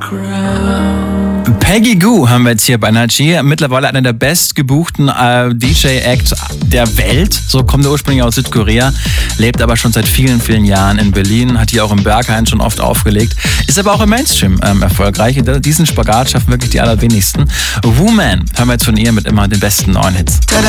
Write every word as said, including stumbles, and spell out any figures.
Peggy Gou haben wir jetzt hier bei Energy. Mittlerweile einer der bestgebuchten äh, D J-Acts der Welt. So kommt er ursprünglich aus Südkorea, lebt aber schon seit vielen, vielen Jahren in Berlin, hat hier auch im Berghain schon oft aufgelegt, ist aber auch im Mainstream ähm, erfolgreich. Diesen Spagat schaffen wirklich die allerwenigsten. Woman haben wir jetzt von ihr mit immer den besten neuen Hits.